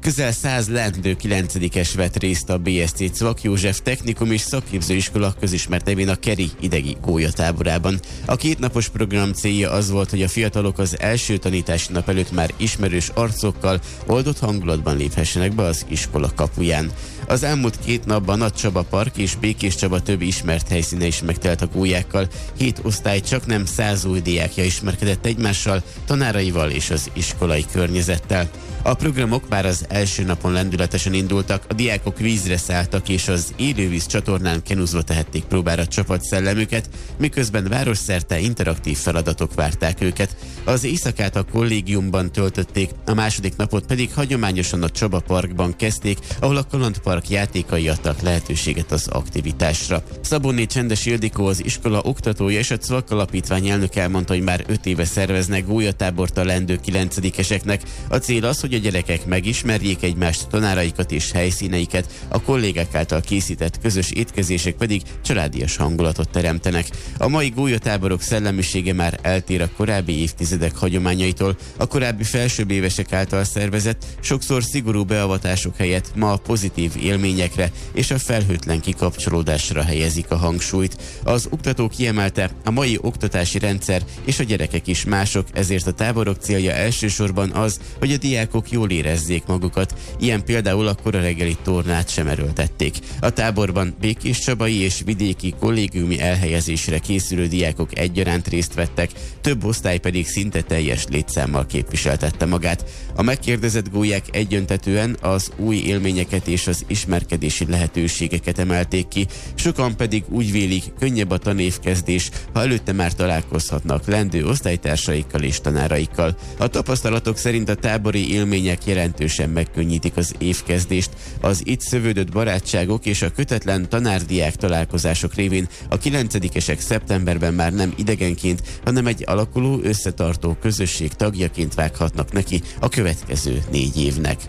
Közel 100 leendő 9-es vett részt a BSC Cvak József Technikum és Szakképzőiskola közismert nevén a Keri idegi gólyatáborában. A 2 napos program célja az volt, hogy a fiatalok az első tanítási nap előtt már ismerős arcokkal, oldott hangulatban léphessenek be az iskola kapuján. Az elmúlt 2 napban a Csaba Park és Békés Csaba több ismert helyszíne is megtelt a gólyákkal. 7 osztály csaknem 100 új diákja ismerkedett egymással, tanáraival és az iskolai környezettel. A programok már az első napon lendületesen indultak, a diákok vízre szálltak és az élővíz csatornán kenuzva tehették próbára csapatszellemüket, miközben városszerte interaktív feladatok várták őket. Az éjszakát a kollégiumban töltötték, a második napot pedig hagyományosan a Csaba Parkban kezdték, ahol a Kalandpark játékai adtak lehetőséget az aktivitásra. Szabonné Csendes Ildikó, az iskola oktatója és a Cvak Alapítvány elnök elmondta, hogy már 5 éve szerveznek gólyatábort a leendő 9-eseknek. A cél az, hogy a gyerekek megismerjék egymást, tanáraikat és helyszíneiket, a kollégák által készített közös étkezések pedig családias hangulatot teremtenek. A mai gólyatáborok szellemisége már eltér a korábbi évtizedek hagyományaitól, a korábbi felsőbb évesek által szervezett, sokszor szigorú beavatások helyett ma a pozitív élményekre és a felhőtlen kikapcsolódásra helyezik a hangsúlyt. Az oktató kiemelte, a mai oktatási rendszer és a gyerekek is mások, ezért a táborok célja elsősorban az, hogy a diákok jól érezzék magukat, ilyen például a korareggeli tornát sem erőltették. A táborban békéscsabai és vidéki kollégiumi elhelyezésre készülő diákok egyaránt részt vettek, több osztály pedig szinte teljes létszámmal képviseltette magát. A megkérdezett gólyák egyöntetően az új élményeket és az ismerkedési lehetőségeket emelték ki, sokan pedig úgy vélik, könnyebb a tanévkezdés, ha előtte már találkozhatnak lendő osztálytársaikkal és tanáraikkal. A tapasztalatok szerint a tábori élmények jelentősen megkönnyítik az évkezdést. Az itt szövődött barátságok és a kötetlen tanárdiák találkozások révén a 9-esek szeptemberben már nem idegenként, hanem egy alakuló, összetartó közösség tagjaként vághatnak neki a következő 4 évnek.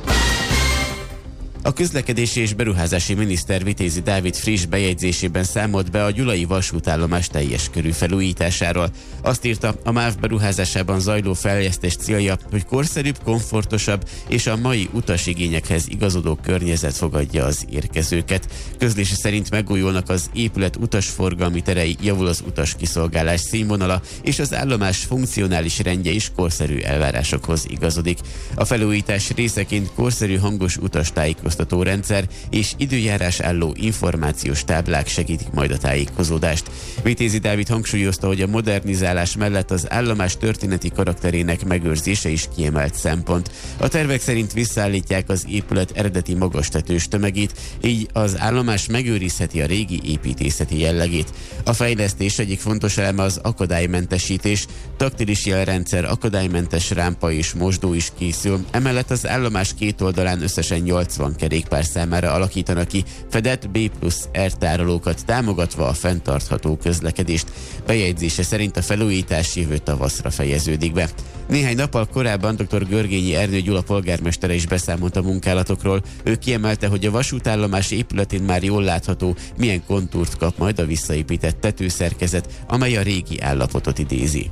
A közlekedési és beruházási miniszter Vitézi Dávid friss bejegyzésében számolt be a gyulai vasútállomás teljes körű felújításáról. Azt írta, a MÁV beruházásában zajló fejlesztés célja, hogy korszerűbb, komfortosabb és a mai utasigényekhez igazodó környezet fogadja az érkezőket. Közlése szerint megújulnak az épület utasforgalmi terei, javul az utaskiszolgálás színvonala, és az állomás funkcionális rendje is korszerű elvárásokhoz igazodik. A felújítás részeként korszerű hangos utastájékoztató rendszer és időjárás álló információs táblák segítik majd a tájékozódást. Vitézi Dávid hangsúlyozta, hogy a modernizálás mellett az állomás történeti karakterének megőrzése is kiemelt szempont. A tervek szerint visszaállítják az épület eredeti magastetős tömegét, így az állomás megőrizheti a régi építészeti jellegét. A fejlesztés egyik fontos eleme az akadálymentesítés, taktilis jelrendszer, akadálymentes rámpa és mosdó is készül, emellett az állomás két oldalán összesen 80 kerékpár számára alakítanak ki fedett B+R tárolókat, támogatva a fenntartható közlekedést. Bejegyzése szerint a felújítás jövő tavaszra fejeződik be. Néhány nappal korábban dr. Görgényi Ernő Gyula polgármestere is beszámolt a munkálatokról. Ő kiemelte, hogy a vasútállomás épületén már jól látható, milyen kontúrt kap majd a visszaépített tetőszerkezet, amely a régi állapotot idézi.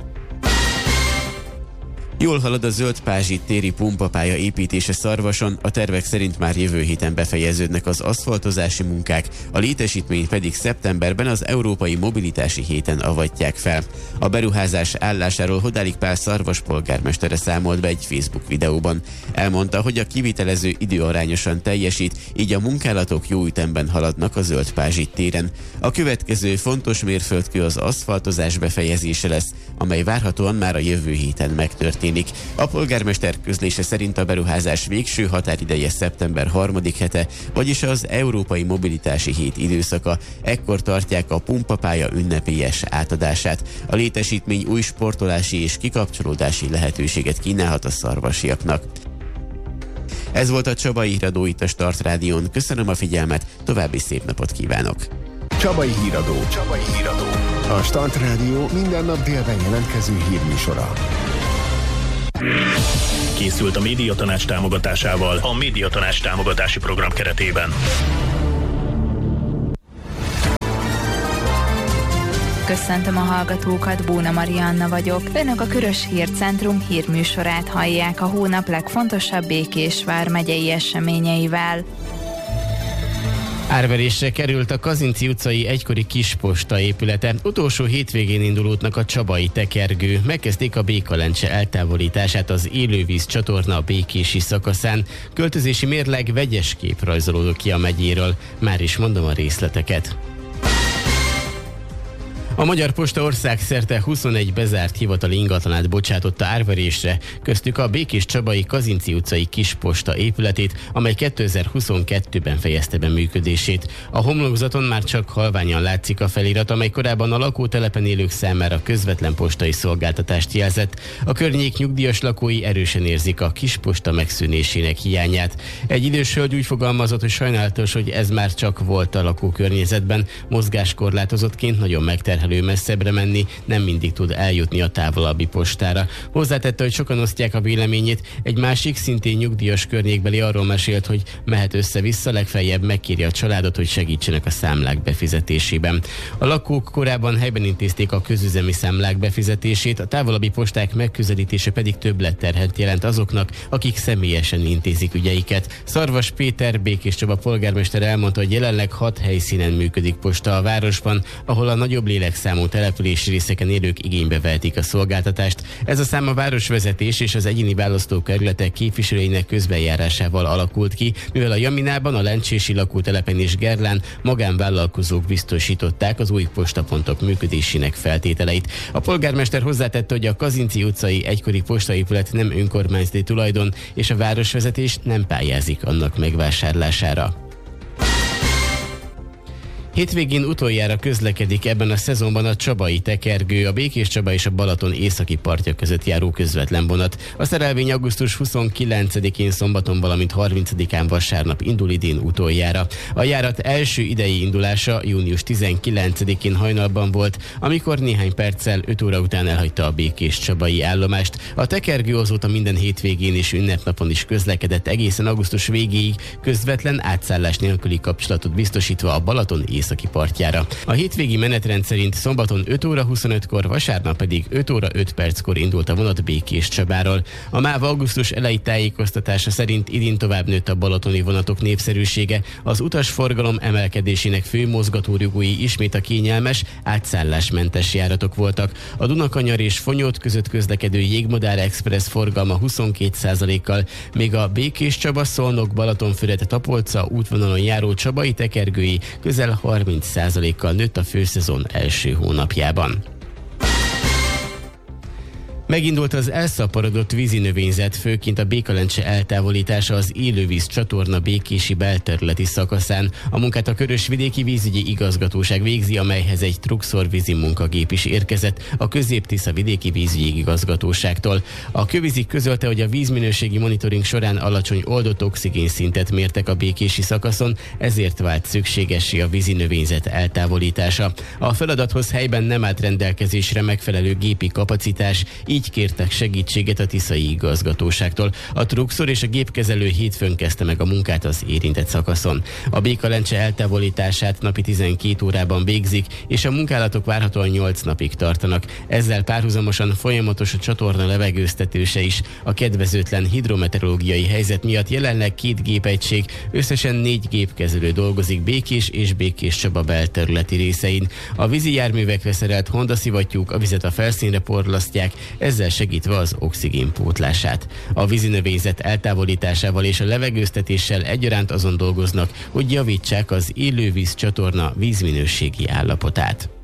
Jól halad a Zöld-Pázsit téri pumpapálya építése Szarvason, a tervek szerint már jövő héten befejeződnek az aszfaltozási munkák, a létesítményt pedig szeptemberben az Európai Mobilitási Héten avatják fel. A beruházás állásáról Hodálik Pál Szarvas polgármestere számolt be egy Facebook videóban. Elmondta, hogy a kivitelező időarányosan teljesít, így a munkálatok jó ütemben haladnak a Zöld-Pázsit téren. A következő fontos mérföldkő az aszfaltozás befejezése lesz, amely várhatóan már a jövő héten megtörténik. A polgármester közlése szerint a beruházás végső határideje szeptember 3. hete, vagyis az Európai Mobilitási Hét időszaka. Ekkor tartják a pumpapálya ünnepélyes átadását. A létesítmény új sportolási és kikapcsolódási lehetőséget kínálhat a szarvasiaknak. Ez volt a Csabai Híradó itt a Start Rádión. Köszönöm a figyelmet, további szép napot kívánok! Csabai Híradó. A Start Rádió minden nap délben jelentkező hírműsora. Készült a Médiatanács támogatásával a Médiatanács támogatási program keretében. köszöntöm a hallgatókat, Bóna Marianna vagyok. Önök a Körös Hírcentrum hírműsorát hallják a hónap legfontosabb Békés vármegyei eseményeivel. Árverésre került a Kazinczy utcai egykori kisposta épülete. Utolsó hétvégén indulódnak a csabai tekergő. Megkezdték a Béka-lencse eltávolítását az élővíz csatorna békési szakaszán. Költözési mérleg vegyes kép rajzolódott ki a megyéről. Már is mondom a részleteket. A Magyar Posta országszerte 21 bezárt hivatali ingatlanát bocsátotta árverésre, köztük a békés-csabai Kazinczy utcai kisposta épületét, amely 2022-ben fejezte be működését. A homlokzaton már csak halványan látszik a felirat, amely korábban a lakótelepen élők számára közvetlen postai szolgáltatást jelzett. A környék nyugdíjas lakói erősen érzik a kisposta megszűnésének hiányát. Egy idős hölgy úgy fogalmazott, hogy sajnálatos, hogy ez már csak volt a lakókörnyezetben, mozgáskorlátozottként nagyon megterhelő messzebbre menni, nem mindig tud eljutni a távolabbi postára. Hozzátette, hogy sokan osztják a véleményét, egy másik, szintén nyugdíjas környékbeli arról mesélt, hogy mehet össze-vissza, legfeljebb megkéri a családot, hogy segítsenek a számlák befizetésében. A lakók korábban helyben intézték a közüzemi számlák befizetését, a távolabbi posták megközelítése pedig többletterhet jelent azoknak, akik személyesen intézik ügyeiket. Szarvas Péter, Békés-Csaba polgármester elmondta, hogy jelenleg 6 helyszínen működik posta a városban, ahol a nagyobb lélekszámú települési részeken élők igénybe vehetik a szolgáltatást. Ez a szám a városvezetés és az egyéni választókerületek képviselőinek közbenjárásával alakult ki, mivel a Jaminában, a lencsési lakótelepen és Gerlán magánvállalkozók biztosították az új postapontok működésének feltételeit. A polgármester hozzátette, hogy a Kazinczy utcai egykori postaépület nem önkormányzati tulajdon, és a városvezetés nem pályázik annak megvásárlására. Hétvégén utoljára közlekedik ebben a szezonban a csabai tekergő, a Békés-Csaba és a Balaton északi partja között járó közvetlen vonat. A szerelvény augusztus 29-én szombaton, valamint 30-án vasárnap indul idén utoljára. A járat első idei indulása június 19-én hajnalban volt, amikor néhány perccel 5 óra után elhagyta a Békés-Csabai állomást. A tekergő azóta minden hétvégén és ünnepnapon is közlekedett egészen augusztus végéig, közvetlen átszállás nélküli kapcsolatot biztosítva a Balaton északi partjára. A hétvégi menetrend szerint szombaton 5 óra 25-kor, vasárnap pedig 5 óra 5 perckor indult a vonat Békés-Csabáról. A MÁV augusztus elejé tájékoztatása szerint idén tovább nőtt a balatoni vonatok népszerűsége. Az utasforgalom emelkedésének fő mozgatórugói ismét a kényelmes, átszállásmentes járatok voltak. A Dunakanyar és Fonyód között közlekedő Jégmadár Express forgalma 22%-kal, még a Békés-Csaba, Szolnok, Balatonfüred, Tapolca útvonalon járó csabai tekergői közel 30%-kal nőtt a főszezon első hónapjában. Megindult az elszaporodott vízinövényzet, főként a Béka-lencse eltávolítása az élővíz csatorna békési belterületi szakaszán. A munkát a Körös-vidéki vízügyi igazgatóság végzi, amelyhez egy trukszor vízi munkagép is érkezett a Közép-Tisza vidéki vízügyi igazgatóságtól. A Kövízik közölte, hogy a vízminőségi monitoring során alacsony oldott oxigénszintet mértek a békési szakaszon, ezért vált szükségessé a vízinövényzet eltávolítása. A feladathoz helyben nem állt rendelkezésre megfelelő gépi kapacitás, így kértek segítséget a tiszai igazgatóságtól. A trukszor és a gépkezelő hétfőn kezdte meg a munkát az érintett szakaszon. A Béka-lencse eltávolítását napi 12 órában végzik, és a munkálatok várhatóan 8 napig tartanak. Ezzel párhuzamosan folyamatos a csatorna levegőztetése is. A kedvezőtlen hidrometeorológiai helyzet miatt jelenleg 2 gépegység, összesen 4 gépkezelő dolgozik Békés és Békés-Csaba belterületi részein. A vízi járművekre szerelt hondaszivattyúk a vizet a felszínre porlasztják, ezzel segítve az oxigén pótlását. A vízinövényzet eltávolításával és a levegőztetéssel egyaránt azon dolgoznak, hogy javítsák az élővíz csatorna vízminőségi állapotát.